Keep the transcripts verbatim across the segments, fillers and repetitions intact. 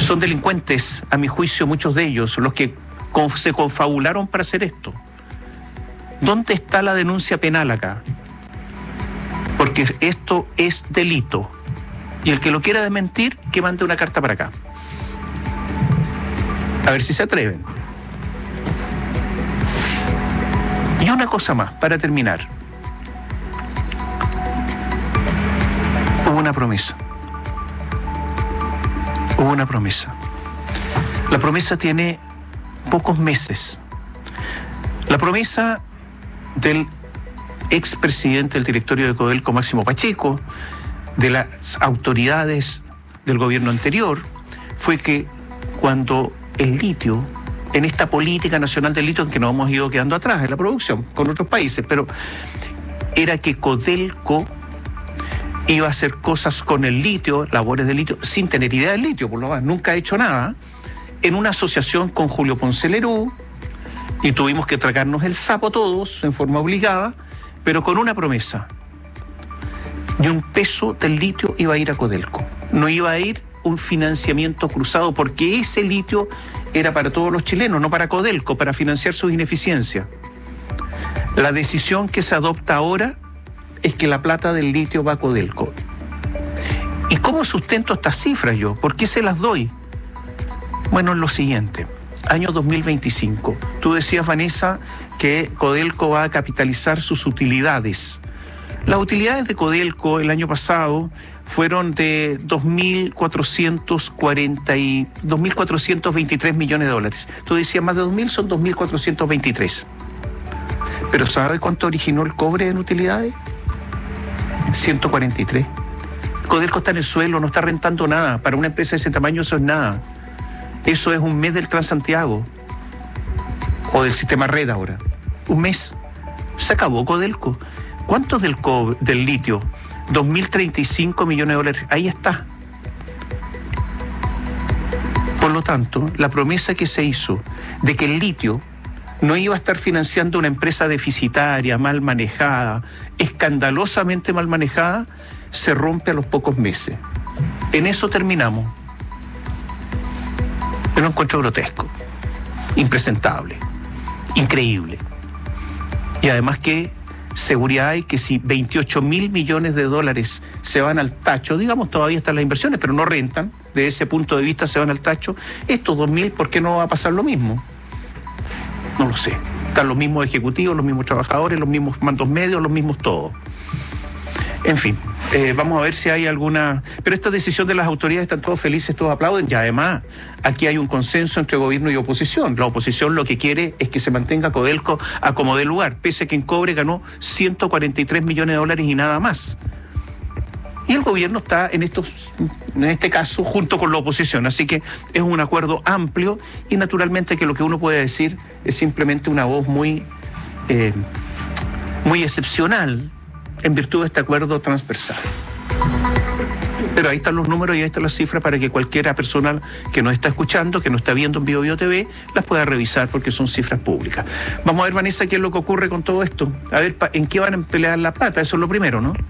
Son delincuentes, a mi juicio, muchos de ellos, los que se confabularon para hacer esto. ¿Dónde está la denuncia penal acá? Porque esto es delito. Y el que lo quiera desmentir, que mande una carta para acá. A ver si se atreven. Y una cosa más, para terminar. Hubo una promesa. Hubo una promesa. La promesa tiene pocos meses. La promesa del expresidente del directorio de Codelco, Máximo Pacheco, de las autoridades del gobierno anterior, fue que cuando el litio, en esta política nacional del litio en que nos hemos ido quedando atrás en la producción con otros países, pero era que Codelco iba a hacer cosas con el litio, labores de litio, sin tener idea del litio, por lo menos nunca ha hecho nada, en una asociación con Julio Ponce Lerú, y tuvimos que tragarnos el sapo todos en forma obligada, pero con una promesa. Ni un peso del litio iba a ir a Codelco. No iba a ir un financiamiento cruzado, porque ese litio era para todos los chilenos, no para Codelco, para financiar sus ineficiencias. La decisión que se adopta ahora es que la plata del litio va a Codelco. ¿Y cómo sustento estas cifras yo? ¿Por qué se las doy? Bueno, es lo siguiente. Año dos mil veinticinco. Tú decías, Vanessa, que Codelco va a capitalizar sus utilidades. Las utilidades de Codelco el año pasado fueron de dos mil cuatrocientos cuarenta y dos mil cuatrocientos veintitrés millones de dólares. Tú decías más de dos mil, son dos mil cuatrocientos veintitrés. Pero ¿sabe cuánto originó el cobre en utilidades? ciento cuarenta y tres. Codelco está en el suelo, no está rentando nada. Para una empresa de ese tamaño eso es nada. Eso es un mes del Transantiago o del sistema red ahora. Un mes. Se acabó Codelco. ¿Cuánto del, cobre, del litio? dos mil treinta y cinco millones de dólares. Ahí está. Por lo tanto, la promesa que se hizo de que el litio no iba a estar financiando una empresa deficitaria, mal manejada, escandalosamente mal manejada, se rompe a los pocos meses. En eso terminamos. Yo lo encuentro grotesco, impresentable, increíble. Y además, ¿qué seguridad hay que si veintiocho mil millones de dólares se van al tacho, digamos, todavía están las inversiones, pero no rentan, de ese punto de vista se van al tacho, estos dos mil, ¿por qué no va a pasar lo mismo? No lo sé. Están los mismos ejecutivos, los mismos trabajadores, los mismos mandos medios, los mismos todos. En fin, eh, vamos a ver si hay alguna... Pero esta decisión de las autoridades, están todos felices, todos aplauden, y además aquí hay un consenso entre gobierno y oposición. La oposición lo que quiere es que se mantenga Codelco a como dé lugar, pese a que en cobre ganó ciento cuarenta y tres millones de dólares y nada más. Y el gobierno está en estos, en este caso, junto con la oposición. Así que es un acuerdo amplio y naturalmente que lo que uno puede decir es simplemente una voz muy, eh, muy excepcional en virtud de este acuerdo transversal. Pero ahí están los números y ahí están las cifras para que cualquiera persona que nos está escuchando, que nos está viendo en Bio Bio T V, las pueda revisar porque son cifras públicas. Vamos a ver, Vanessa, qué es lo que ocurre con todo esto. A ver, ¿en qué van a emplear la plata? Eso es lo primero, ¿no?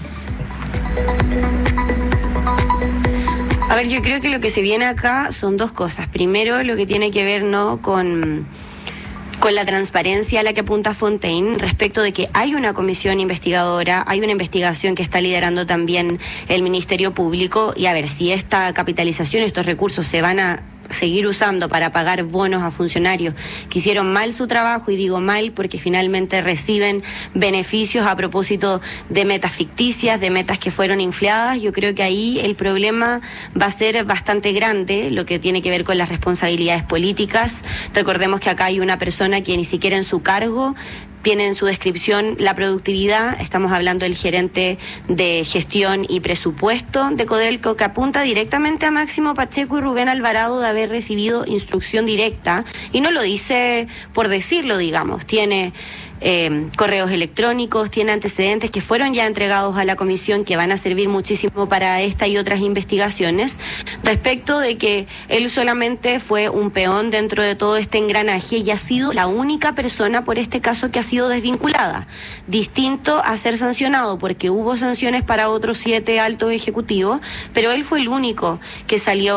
A ver, yo creo que lo que se viene acá son dos cosas. Primero, lo que tiene que ver, ¿no?, con... con la transparencia a la que apunta Fontaine respecto de que hay una comisión investigadora, hay una investigación que está liderando también el Ministerio Público, y a ver si esta capitalización, estos recursos se van a seguir usando para pagar bonos a funcionarios que hicieron mal su trabajo, y digo mal porque finalmente reciben beneficios a propósito de metas ficticias, de metas que fueron infladas. Yo creo que ahí el problema va a ser bastante grande, lo que tiene que ver con las responsabilidades políticas. Recordemos que acá hay una persona que ni siquiera en su cargo tiene en su descripción la productividad. Estamos hablando del gerente de gestión y presupuesto de Codelco, que apunta directamente a Máximo Pacheco y Rubén Alvarado de haber recibido instrucción directa, y no lo dice por decirlo, digamos. Tiene eh, correos electrónicos, tiene antecedentes que fueron ya entregados a la comisión, que van a servir muchísimo para esta y otras investigaciones, respecto de que él solamente fue un peón dentro de todo este engranaje y ha sido la única persona por este caso que ha sido desvinculada. Distinto a ser sancionado, porque hubo sanciones para otros siete altos ejecutivos, pero él fue el único que salió